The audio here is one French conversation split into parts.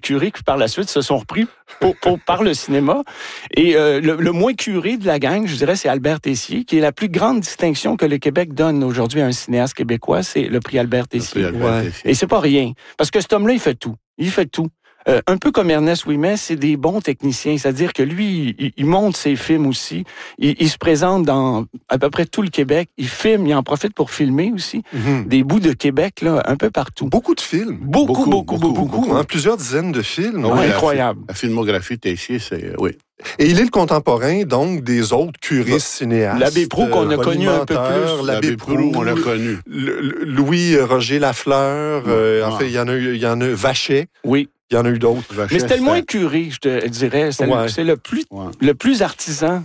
curés qui, par la suite, se sont repris par le cinéma. Et le moins curé de la gang, je dirais, c'est Albert Tessier, qui est la plus grande distinction que le Québec donne aujourd'hui à un cinéaste québécois, c'est le prix Albert Tessier. Et c'est pas rien. Parce que cet homme-là, il fait tout. Il fait tout. Un peu comme Ernest Ouimet, c'est des bons techniciens. C'est-à-dire que lui, il monte ses films aussi. Il se présente dans à peu près tout le Québec. Il filme, il en profite pour filmer aussi. Des bouts de Québec, là, un peu partout. Beaucoup de films. Beaucoup. Hein, plusieurs dizaines de films. Incroyable. La filmographie Tessier, c'est... Oui. Et il est le contemporain, donc, des autres curés cinéastes. L'abbé Proulx, qu'on a connu un peu plus. L'abbé Proulx, on l'a connu. Louis-Roger Lafleur. En fait, il y en a Vachet. Oui. Il y en a eu d'autres. Mais c'était le moins curé, je te dirais. C'est le plus artisan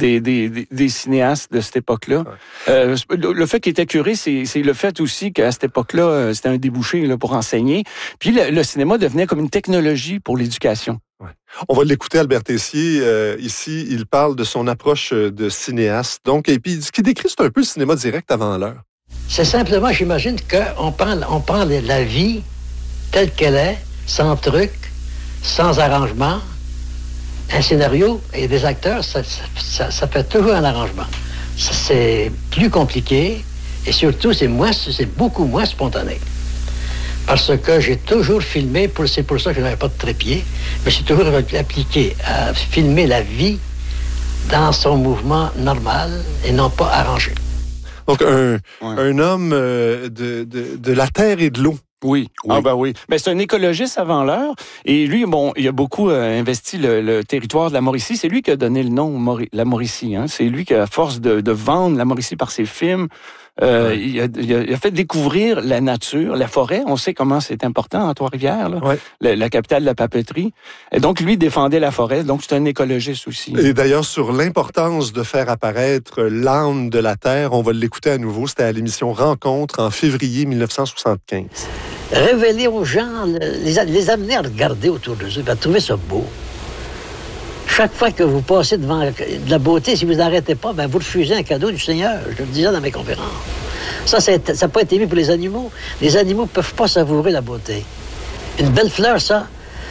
des cinéastes de cette époque-là. Ouais. Le fait qu'il était curé, c'est le fait aussi qu'à cette époque-là, c'était un débouché là, pour enseigner. Puis le cinéma devenait comme une technologie pour l'éducation. Ouais. On va l'écouter, Albert Tessier. Ici, il parle de son approche de cinéaste. Donc, et puis, ce qu'il décrit, c'est un peu le cinéma direct avant l'heure. C'est simplement, j'imagine qu'on prend la vie telle qu'elle est, sans truc, sans arrangement. Un scénario et des acteurs, ça fait toujours un arrangement. C'est plus compliqué et surtout, c'est beaucoup moins spontané. Parce que j'ai toujours filmé, c'est pour ça que je n'avais pas de trépied, mais j'ai toujours appliqué à filmer la vie dans son mouvement normal et non pas arrangé. Donc, un homme de la terre et de l'eau. Oui. Ah ben oui. Mais c'est un écologiste avant l'heure. Et lui, bon, il a beaucoup investi le territoire de la Mauricie. C'est lui qui a donné le nom la Mauricie. Hein. C'est lui qui, à force de vendre la Mauricie par ses films, il a fait découvrir la nature, la forêt. On sait comment c'est important à Trois-Rivières, là, la capitale de la papeterie. Et donc, lui défendait la forêt. Donc, c'est un écologiste aussi. Et d'ailleurs, sur l'importance de faire apparaître l'âme de la terre, on va l'écouter à nouveau. C'était à l'émission Rencontre en février 1975. Révéler aux gens, les amener à regarder autour d'eux, à trouver ça beau. Chaque fois que vous passez devant de la beauté, si vous n'arrêtez pas, vous refusez un cadeau du Seigneur. Je le disais dans mes conférences. Ça n'a pas été mis pour les animaux. Les animaux ne peuvent pas savourer la beauté. Une belle fleur, ça.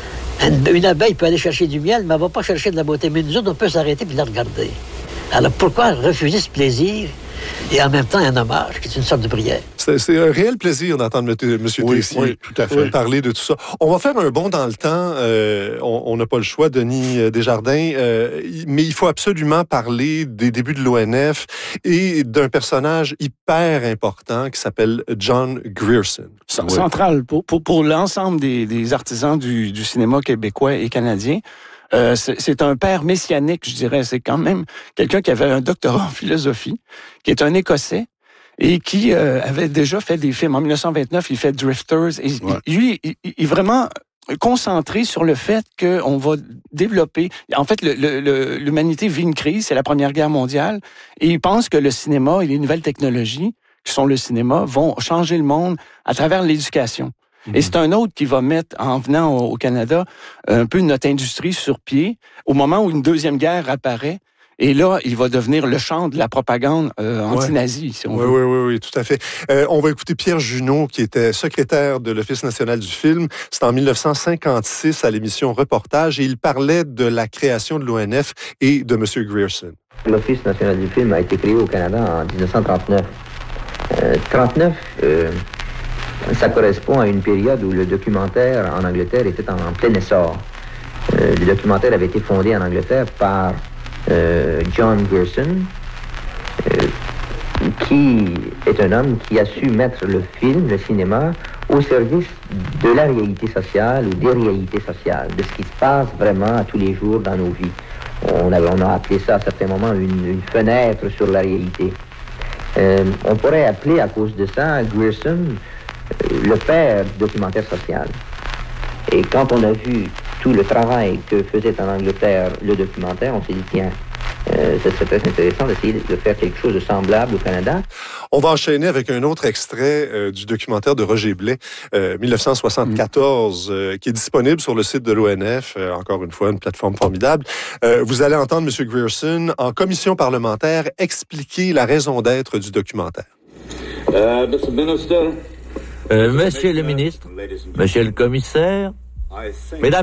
Une abeille peut aller chercher du miel, mais elle ne va pas chercher de la beauté. Mais nous autres, on peut s'arrêter et la regarder. Alors pourquoi refuser ce plaisir et en même temps un hommage, qui est une sorte de prière? C'est un réel plaisir d'entendre M. Tessier tout à fait. Parler de tout ça. On va faire un bond dans le temps. On n'a pas le choix, Denis Desjardins, mais il faut absolument parler des débuts de l'ONF et d'un personnage hyper important qui s'appelle John Grierson. Central pour l'ensemble des artisans du cinéma québécois et canadien. C'est un père messianique, je dirais. C'est quand même quelqu'un qui avait un doctorat en philosophie, qui est un Écossais et qui avait déjà fait des films. En 1929, il fait Drifters. Et lui, il est vraiment concentré sur le fait qu'on va développer... En fait, l'humanité vit une crise, c'est la Première Guerre mondiale, et il pense que le cinéma et les nouvelles technologies, qui sont le cinéma, vont changer le monde à travers l'éducation. Et c'est un autre qui va mettre, en venant au Canada, un peu notre industrie sur pied, au moment où une deuxième guerre apparaît. Et là, il va devenir le champ de la propagande anti-nazie, si on veut. Oui, tout à fait. On va écouter Pierre Junot, qui était secrétaire de l'Office national du film. C'était en 1956 à l'émission Reportage, et il parlait de la création de l'ONF et de M. Grierson. L'Office national du film a été créé au Canada en 1939. 39, ça correspond à une période où le documentaire en Angleterre était en plein essor. Le documentaire avait été fondé en Angleterre par John Grierson, qui est un homme qui a su mettre le film, le cinéma, au service de la réalité sociale ou des réalités sociales, de ce qui se passe vraiment à tous les jours dans nos vies. On a appelé ça à certains moments une fenêtre sur la réalité. On pourrait appeler à cause de ça Grierson le père du documentaire social. Et quand on a vu tout le travail que faisait en Angleterre le documentaire, on s'est dit, tiens, ce serait très intéressant d'essayer de faire quelque chose de semblable au Canada. On va enchaîner avec un autre extrait du documentaire de Roger Blais, 1974, qui est disponible sur le site de l'ONF. Encore une fois, une plateforme formidable. Vous allez entendre M. Grierson, en commission parlementaire, expliquer la raison d'être du documentaire. Monsieur le ministre, monsieur le commissaire, mesdames